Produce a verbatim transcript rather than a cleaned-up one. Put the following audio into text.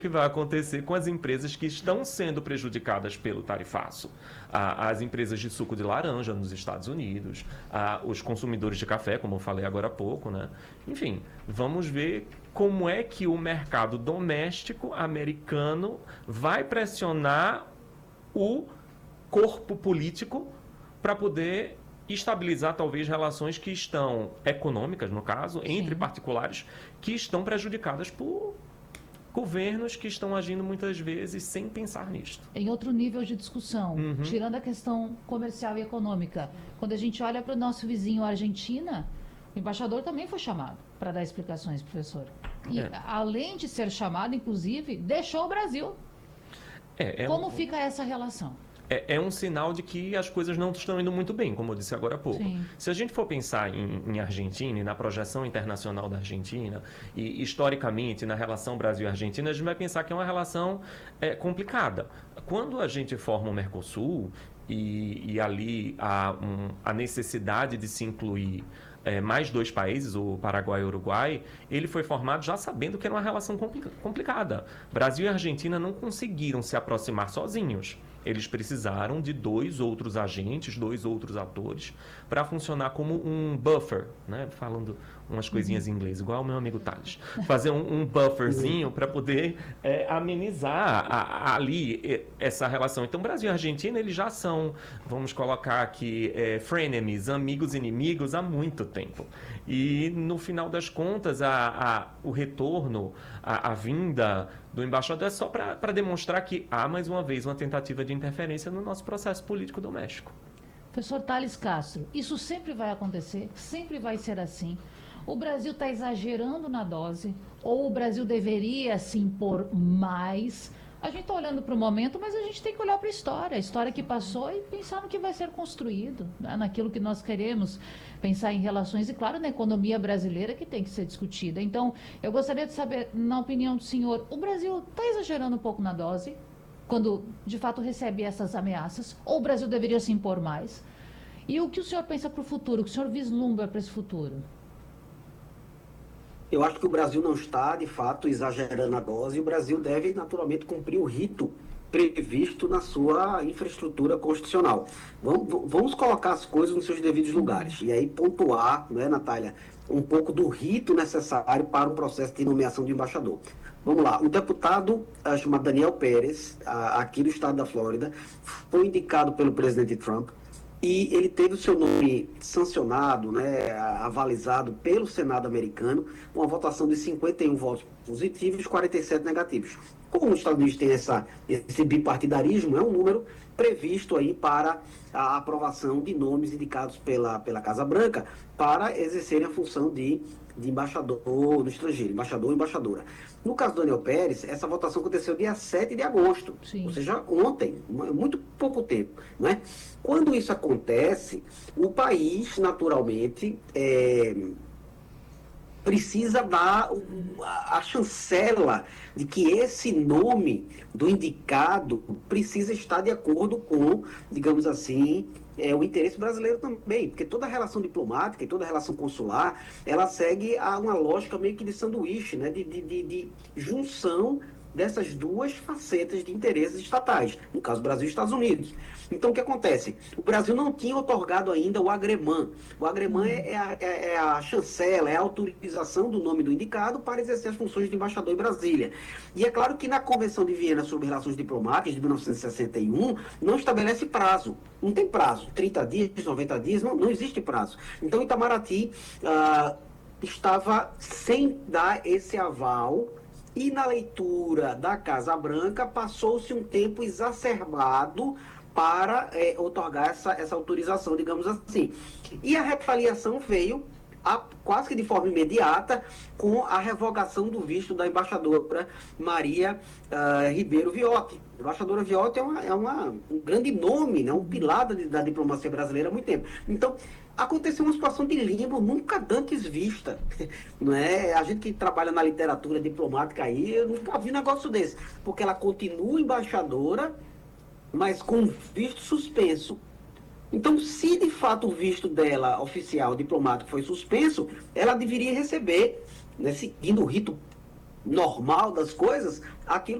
que vai acontecer com as empresas que estão sendo prejudicadas pelo tarifaço. Ah, as empresas de suco de laranja nos Estados Unidos, ah, os consumidores de café, como eu falei agora há pouco, né? Enfim, vamos ver como é que o mercado doméstico americano vai pressionar o corpo político para poder estabilizar talvez relações que estão econômicas, no caso, entre Sim. particulares, que estão prejudicadas por governos que estão agindo muitas vezes sem pensar nisto. Em outro nível de discussão, Uhum. tirando a questão comercial e econômica, quando a gente olha para o nosso vizinho, a Argentina, o embaixador também foi chamado para dar explicações, professor. E, É. além de ser chamado, inclusive, deixou o Brasil. É, é Como um, fica essa relação? é, é um sinal de que as coisas não estão indo muito bem, como eu disse agora há pouco. Sim. Se a gente for pensar em, em Argentina e na projeção internacional da Argentina, e historicamente na relação Brasil-Argentina, a gente vai pensar que é uma relação é, complicada. Quando a gente forma o Mercosul, e, e ali há um, a necessidade de se incluir é, mais dois países, o Paraguai e o Uruguai, ele foi formado já sabendo que era uma relação complica- complicada. Brasil e Argentina não conseguiram se aproximar sozinhos. Eles precisaram de dois outros agentes, dois outros atores, para funcionar como um buffer, né? Falando umas coisinhas em inglês, igual o meu amigo Thales. Fazer um, um bufferzinho para poder é, amenizar a, a, ali é, essa relação. Então, Brasil e Argentina, eles já são, vamos colocar aqui, é, frenemies, amigos inimigos há muito tempo. E, no final das contas, a, a, o retorno, a, a vinda do embaixador é só para demonstrar que há, mais uma vez, uma tentativa de interferência no nosso processo político doméstico. Professor Thales Castro, isso sempre vai acontecer, sempre vai ser assim. O Brasil está exagerando na dose, ou o Brasil deveria se impor mais? A gente está olhando para o momento, mas a gente tem que olhar para a história, a história que passou e pensar no que vai ser construído, né? Naquilo que nós queremos, pensar em relações e, claro, na economia brasileira que tem que ser discutida. Então, eu gostaria de saber, na opinião do senhor, o Brasil está exagerando um pouco na dose, quando de fato recebe essas ameaças, ou o Brasil deveria se impor mais? E o que o senhor pensa para o futuro, o que o senhor vislumbra para esse futuro? Eu acho que o Brasil não está, de fato, exagerando a dose, e o Brasil deve, naturalmente, cumprir o rito previsto na sua infraestrutura constitucional. Vamos, vamos colocar as coisas nos seus devidos lugares, e aí pontuar, né, Natália, um pouco do rito necessário para o processo de nomeação de embaixador. Vamos lá, o deputado uh, chamado Daniel Pérez, uh, aqui do estado da Flórida, foi indicado pelo presidente Trump, e ele teve o seu nome sancionado, né, avalizado pelo Senado americano, com uma votação de cinquenta e um votos positivos e quarenta e sete negativos. Como os Estados Unidos têm essa, esse bipartidarismo, é um número previsto aí para a aprovação de nomes indicados pela, pela Casa Branca para exercerem a função de, de embaixador no estrangeiro, embaixador ou embaixadora. No caso do Daniel Pérez, essa votação aconteceu dia sete de agosto, Sim. ou seja, ontem, muito pouco tempo, né? Quando isso acontece, o país, naturalmente, é, precisa dar a chancela de que esse nome do indicado precisa estar de acordo com, digamos assim, é, o interesse brasileiro também, porque toda relação diplomática e toda relação consular, ela segue a uma lógica meio que de sanduíche, né, de, de, de, de junção dessas duas facetas de interesses estatais, no caso Brasil e Estados Unidos. Então, o que acontece? O Brasil não tinha otorgado ainda o agremã. O agremã é a, é a chancela, é a autorização do nome do indicado para exercer as funções de embaixador em Brasília. E é claro que na Convenção de Viena sobre Relações Diplomáticas, de mil novecentos e sessenta e um, não estabelece prazo. Não tem prazo. trinta dias, noventa dias, não, não existe prazo. Então, Itamaraty ah, estava sem dar esse aval. E na leitura da Casa Branca passou-se um tempo exacerbado para é, otorgar essa, essa autorização, digamos assim. E a retaliação veio a, quase que de forma imediata com a revogação do visto da embaixadora Maria uh, Ribeiro Viotti. A embaixadora Viotti é, uma, é uma, um grande nome, né, um pilar da, da diplomacia brasileira há muito tempo. Então, aconteceu uma situação de limbo nunca antes vista. Não é? A gente que trabalha na literatura diplomática aí, eu nunca vi um negócio desse. Porque ela continua embaixadora, mas com visto suspenso. Então, se de fato o visto dela, oficial, diplomático, foi suspenso, ela deveria receber, né, seguindo o rito normal das coisas, aquilo